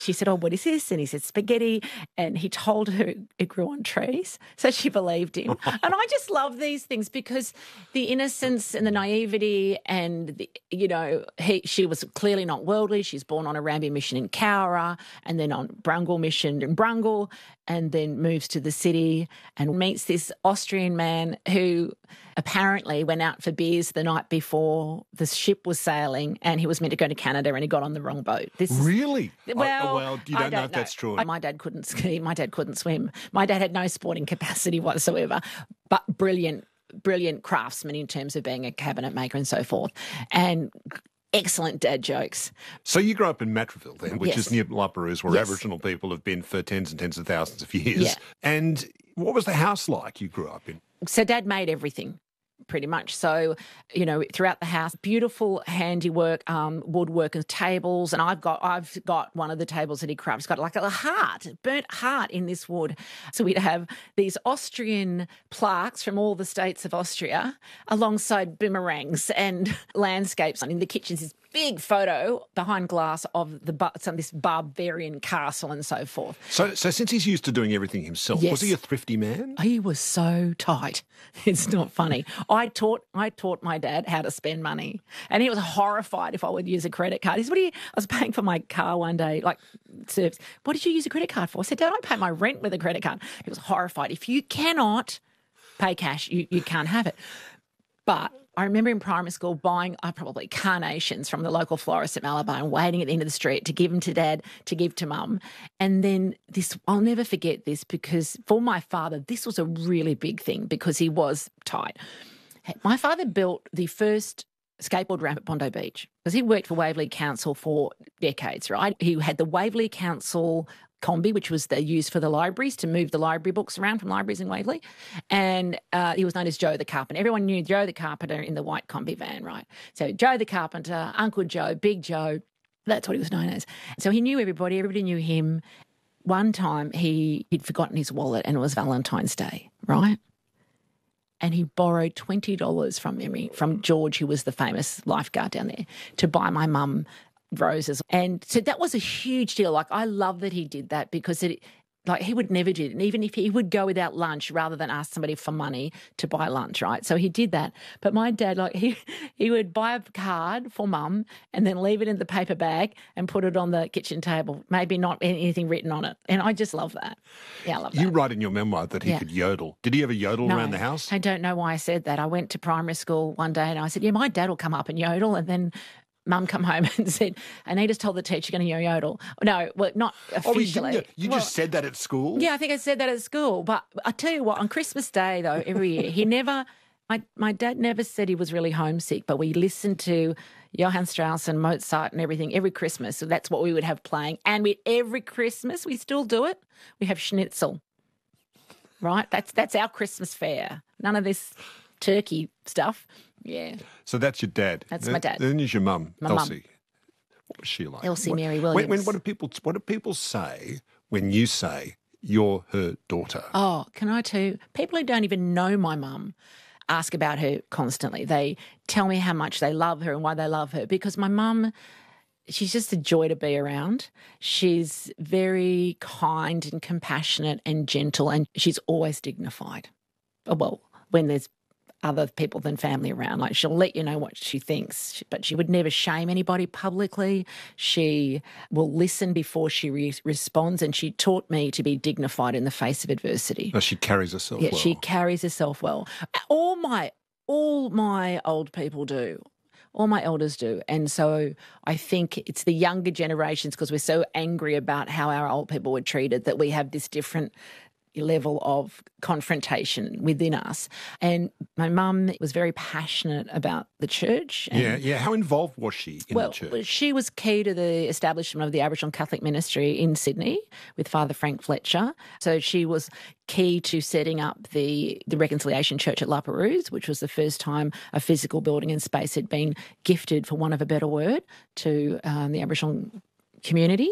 She said, oh, what is this? And he said, spaghetti. And he told her it grew on trees. So she believed him. And I just love these things because the innocence and the naivety and, she was clearly not worldly. She's born on a Rambi mission in Cowra and then on Brungle mission in Brungle and then moves to the city and meets this Austrian man who apparently went out for beers the night before the ship was sailing and he was meant to go to Canada and he got on the wrong boat. Really? Well, you don't know if that's true. My dad couldn't ski. My dad couldn't swim. My dad had no sporting capacity whatsoever, but brilliant craftsman in terms of being a cabinet maker and so forth. And excellent dad jokes. So you grew up in Matraville then, which is near La Perouse, where Yes. Aboriginal people have been for tens and tens of thousands of years. Yeah. And what was the house like you grew up in? So Dad made everything. Pretty much. So, throughout the house, beautiful handiwork, woodwork and tables. And I've got one of the tables that he crafted. It's got like a heart, burnt heart in this wood. So we'd have these Austrian plaques from all the states of Austria alongside boomerangs and landscapes. And in the kitchens, this big photo behind glass of this Bavarian castle and so forth. So since he's used to doing everything himself, Yes. was he a thrifty man? He was so tight. It's not funny. I taught my dad how to spend money, and he was horrified if I would use a credit card. He said, I was paying for my car one day, like service. What did you use a credit card for? I said, Dad, I pay my rent with a credit card. He was horrified. If you cannot pay cash, you can't have it. But I remember in primary school buying probably carnations from the local florist at Malabar and waiting at the end of the street to give them to Dad, to give to Mum. And then I'll never forget this because for my father, this was a really big thing because he was tight. My father built the first skateboard ramp at Bondi Beach because he worked for Waverley Council for decades, right? He had the Waverley Council combi, which was used for the libraries to move the library books around from libraries in Waverley. And he was known as Joe the Carpenter. Everyone knew Joe the Carpenter in the white combi van, right? So Joe the Carpenter, Uncle Joe, Big Joe, that's what he was known as. So he knew everybody. Everybody knew him. One time he'd forgotten his wallet and it was Valentine's Day, right? And he borrowed $20 from George, who was the famous lifeguard down there, to buy my mum roses. And so that was a huge deal. Like, I love that he did that because he would never do it. And even if he would go without lunch rather than ask somebody for money to buy lunch, right? So he did that. But my dad, he would buy a card for Mum and then leave it in the paper bag and put it on the kitchen table. Maybe not anything written on it. And I just love that. Yeah, I love that. You write in your memoir that he could yodel. Did he ever yodel around the house? I don't know why I said that. I went to primary school one day and I said, my dad will come up and yodel, and then Mum come home and said, Anita's told the teacher going to yodel. No, well, not officially. You just said that at school? Yeah, I think I said that at school. But I tell you what, on Christmas Day, though, every year, my dad never said he was really homesick, but we listened to Johann Strauss and Mozart and everything every Christmas. So that's what we would have playing. And every Christmas, we still do it, we have schnitzel, right? That's our Christmas fare. None of this turkey stuff. Yeah. So that's your dad. That's my dad. Then there's your mum, My Elsie. mum. What was she like? Elsie Mary Williams. What do people say when you say you're her daughter? Oh, can I tell you, people who don't even know my mum ask about her constantly. They tell me how much they love her and why they love her, because my mum, she's just a joy to be around. She's very kind and compassionate and gentle, and she's always dignified. Well, when there's other people than family around, like, she'll let you know what she thinks, but she would never shame anybody publicly. She will listen before she responds, and she taught me to be dignified in the face of adversity. No, she carries herself well. She carries herself well. All my old people do. All my elders do. And so I think it's the younger generations, because we're so angry about how our old people were treated, that we have this different level of confrontation within us. And my mum was very passionate about the church. Yeah. How involved was she in the church? Well, she was key to the establishment of the Aboriginal Catholic Ministry in Sydney with Father Frank Fletcher. So she was key to setting up the Reconciliation Church at La Perouse, which was the first time a physical building and space had been gifted, for want of a better word, to the Aboriginal community.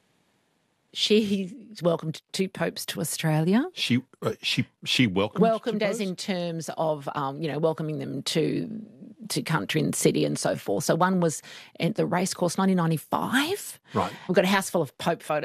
She welcomed 2 popes to Australia. She welcomed welcomed two as popes? in terms of welcoming them to to country and city and so forth. So one was at the racecourse 1995. Right. We've got a house full of Pope photos.